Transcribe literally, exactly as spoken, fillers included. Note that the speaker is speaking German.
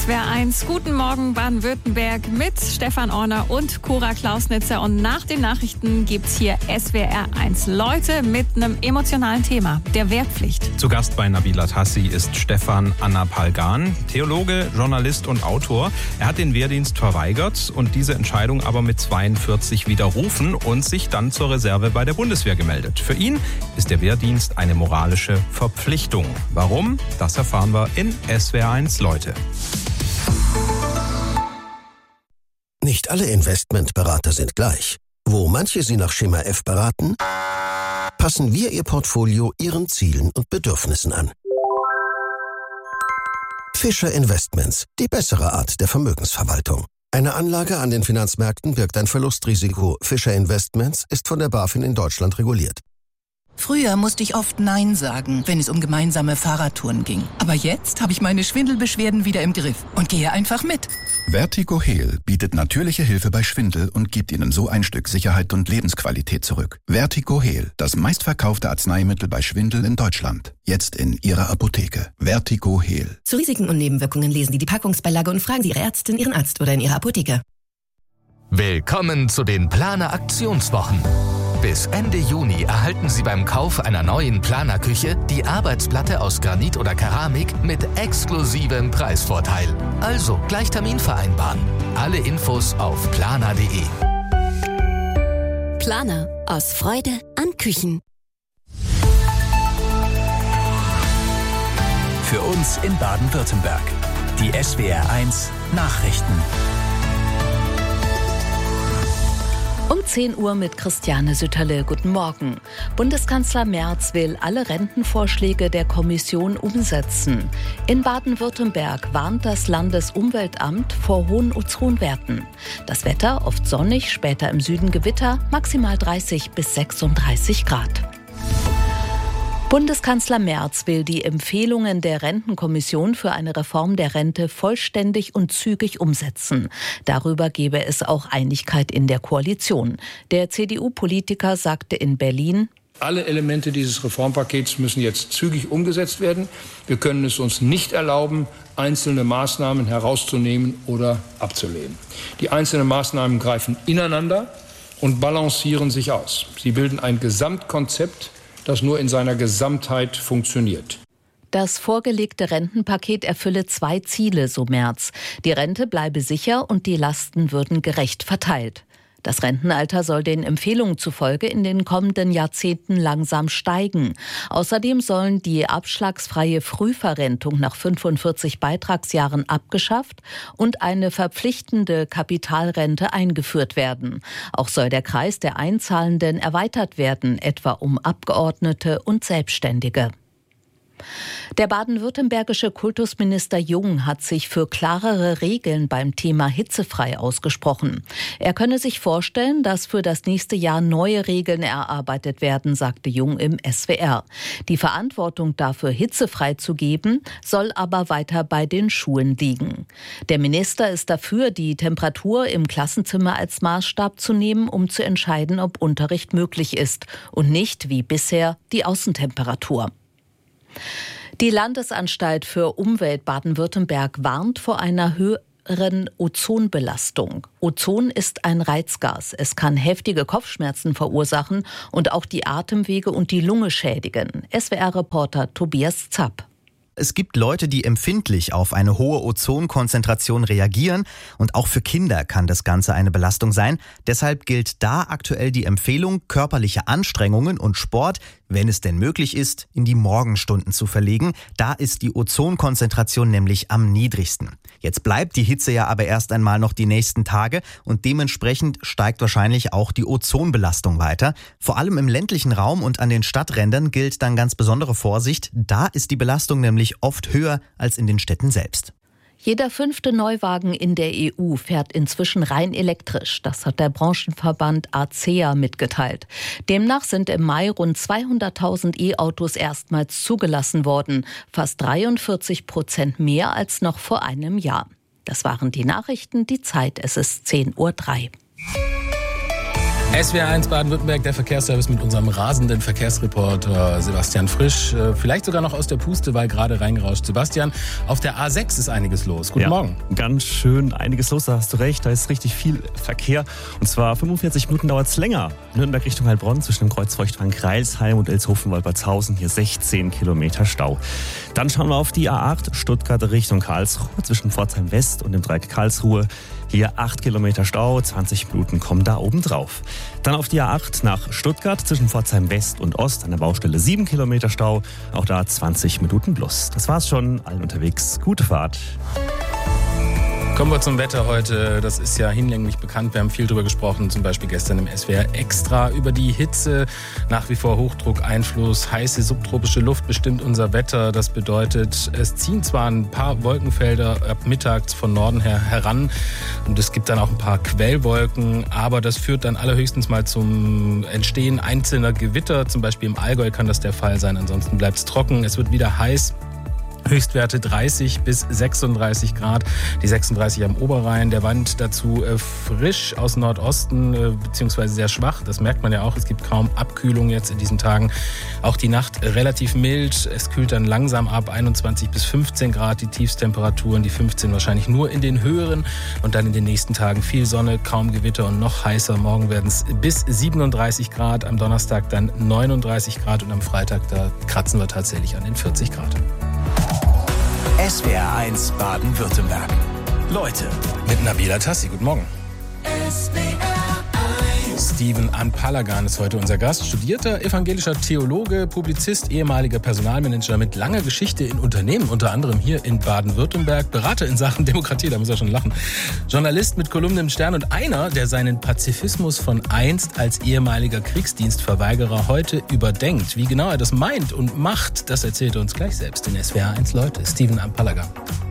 S W R eins, guten Morgen Baden-Württemberg mit Stefan Orner und Cora Klausnitzer. Und nach den Nachrichten gibt's hier S W R eins Leute mit einem emotionalen Thema, der Wehrpflicht. Zu Gast bei Nabila Tassi ist Stefan Anapalgan, Theologe, Journalist und Autor. Er hat den Wehrdienst verweigert und diese Entscheidung aber mit zweiundvierzig widerrufen und sich dann zur Reserve bei der Bundeswehr gemeldet. Für ihn ist der Wehrdienst eine moralische Verpflichtung. Warum? Das erfahren wir in S W R eins Leute. Nicht alle Investmentberater sind gleich. Wo manche Sie nach Schema F beraten, passen wir Ihr Portfolio Ihren Zielen und Bedürfnissen an. Fischer Investments, die bessere Art der Vermögensverwaltung. Eine Anlage an den Finanzmärkten birgt ein Verlustrisiko. Fischer Investments ist von der BaFin in Deutschland reguliert. Früher musste ich oft Nein sagen, wenn es um gemeinsame Fahrradtouren ging. Aber jetzt habe ich meine Schwindelbeschwerden wieder im Griff und gehe einfach mit. Vertigo Heal bietet natürliche Hilfe bei Schwindel und gibt Ihnen so ein Stück Sicherheit und Lebensqualität zurück. Vertigo Heal, das meistverkaufte Arzneimittel bei Schwindel in Deutschland. Jetzt in Ihrer Apotheke. Vertigo Heal. Zu Risiken und Nebenwirkungen lesen Sie die Packungsbeilage und fragen Sie Ihre Ärztin, Ihren Arzt oder in Ihrer Apotheke. Willkommen zu den Planer Aktionswochen. Bis Ende Juni erhalten Sie beim Kauf einer neuen Planerküche die Arbeitsplatte aus Granit oder Keramik mit exklusivem Preisvorteil. Also gleich Termin vereinbaren. Alle Infos auf planer punkt de. Planer, aus Freude an Küchen. Für uns in Baden-Württemberg. Die S W R eins Nachrichten. Um zehn Uhr mit Christiane Sütterle. Guten Morgen. Bundeskanzler Merz will alle Rentenvorschläge der Kommission umsetzen. In Baden-Württemberg warnt das Landesumweltamt vor hohen Ozonwerten. Das Wetter oft sonnig, später im Süden Gewitter, maximal dreißig bis sechsunddreißig Grad. Bundeskanzler Merz will die Empfehlungen der Rentenkommission für eine Reform der Rente vollständig und zügig umsetzen. Darüber gebe es auch Einigkeit in der Koalition. Der C D U-Politiker sagte in Berlin: Alle Elemente dieses Reformpakets müssen jetzt zügig umgesetzt werden. Wir können es uns nicht erlauben, einzelne Maßnahmen herauszunehmen oder abzulehnen. Die einzelnen Maßnahmen greifen ineinander und balancieren sich aus. Sie bilden ein Gesamtkonzept, das nur in seiner Gesamtheit funktioniert. Das vorgelegte Rentenpaket erfülle zwei Ziele, so Merz. Die Rente bleibe sicher und die Lasten würden gerecht verteilt. Das Rentenalter soll den Empfehlungen zufolge in den kommenden Jahrzehnten langsam steigen. Außerdem sollen die abschlagsfreie Frühverrentung nach fünfundvierzig Beitragsjahren abgeschafft und eine verpflichtende Kapitalrente eingeführt werden. Auch soll der Kreis der Einzahlenden erweitert werden, etwa um Abgeordnete und Selbstständige. Der baden-württembergische Kultusminister Jung hat sich für klarere Regeln beim Thema hitzefrei ausgesprochen. Er könne sich vorstellen, dass für das nächste Jahr neue Regeln erarbeitet werden, sagte Jung im S W R. Die Verantwortung dafür, hitzefrei zu geben, soll aber weiter bei den Schulen liegen. Der Minister ist dafür, die Temperatur im Klassenzimmer als Maßstab zu nehmen, um zu entscheiden, ob Unterricht möglich ist und nicht, wie bisher, die Außentemperatur. Die Landesanstalt für Umwelt Baden-Württemberg warnt vor einer höheren Ozonbelastung. Ozon ist ein Reizgas. Es kann heftige Kopfschmerzen verursachen und auch die Atemwege und die Lunge schädigen. S W R-Reporter Tobias Zapp. Es gibt Leute, die empfindlich auf eine hohe Ozonkonzentration reagieren und auch für Kinder kann das Ganze eine Belastung sein. Deshalb gilt da aktuell die Empfehlung, körperliche Anstrengungen und Sport, wenn es denn möglich ist, in die Morgenstunden zu verlegen. Da ist die Ozonkonzentration nämlich am niedrigsten. Jetzt bleibt die Hitze ja aber erst einmal noch die nächsten Tage und dementsprechend steigt wahrscheinlich auch die Ozonbelastung weiter. Vor allem im ländlichen Raum und an den Stadträndern gilt dann ganz besondere Vorsicht. Da ist die Belastung nämlich oft höher als in den Städten selbst. Jeder fünfte Neuwagen in der E U fährt inzwischen rein elektrisch. Das hat der Branchenverband A C E A mitgeteilt. Demnach sind im Mai rund zweihunderttausend E-Autos erstmals zugelassen worden. Fast dreiundvierzig Prozent mehr als noch vor einem Jahr. Das waren die Nachrichten. Die Zeit, es ist zehn Uhr drei. S W R eins Baden-Württemberg, der Verkehrsservice mit unserem rasenden Verkehrsreporter Sebastian Frisch. Vielleicht sogar noch aus der Puste, weil gerade reingerauscht. Sebastian, auf der A sechs ist einiges los. Guten ja, Morgen. Ganz schön einiges los, da hast du recht. Da ist richtig viel Verkehr. Und zwar fünfundvierzig Minuten dauert es länger. Nürnberg Richtung Heilbronn zwischen dem Kreuz Feuchtwangen-Greilsheim und Elshofen-Wolpertshausen. Hier sechzehn Kilometer Stau. Dann schauen wir auf die A acht Stuttgart Richtung Karlsruhe zwischen Pforzheim West und dem Dreieck Karlsruhe. Hier acht Kilometer Stau, zwanzig Minuten kommen da oben drauf. Dann auf die A acht nach Stuttgart zwischen Pforzheim West und Ost an der Baustelle sieben Kilometer Stau. Auch da zwanzig Minuten plus. Das war's schon. Allen unterwegs. Gute Fahrt. Kommen wir zum Wetter heute. Das ist ja hinlänglich bekannt. Wir haben viel drüber gesprochen, zum Beispiel gestern im S W R Extra über die Hitze. Nach wie vor Hochdruckeinfluss, heiße subtropische Luft bestimmt unser Wetter. Das bedeutet, es ziehen zwar ein paar Wolkenfelder ab mittags von Norden her heran und es gibt dann auch ein paar Quellwolken, aber das führt dann allerhöchstens mal zum Entstehen einzelner Gewitter. Zum Beispiel im Allgäu kann das der Fall sein. Ansonsten bleibt es trocken. Es wird wieder heiß. Höchstwerte dreißig bis sechsunddreißig Grad, die sechsunddreißig am Oberrhein, der Wind dazu äh, frisch aus Nordosten, äh, beziehungsweise sehr schwach, das merkt man ja auch, es gibt kaum Abkühlung jetzt in diesen Tagen. Auch die Nacht relativ mild, es kühlt dann langsam ab, einundzwanzig bis fünfzehn Grad die Tiefstemperaturen, die fünfzehn wahrscheinlich nur in den höheren und dann in den nächsten Tagen viel Sonne, kaum Gewitter und noch heißer. Morgen werden es bis siebenunddreißig Grad, am Donnerstag dann neununddreißig Grad und am Freitag, da kratzen wir tatsächlich an den vierzig Grad. S W R eins Baden-Württemberg. Leute. Mit Nabila Tassi. Guten Morgen. S W R eins. Steven Anpalagan ist heute unser Gast. Studierter evangelischer Theologe, Publizist, ehemaliger Personalmanager mit langer Geschichte in Unternehmen, unter anderem hier in Baden-Württemberg. Berater in Sachen Demokratie, da muss er schon lachen. Journalist mit Kolumnen im Stern und einer, der seinen Pazifismus von einst als ehemaliger Kriegsdienstverweigerer heute überdenkt. Wie genau er das meint und macht, das erzählt er uns gleich selbst in S W R eins Leute. Steven Anpalagan.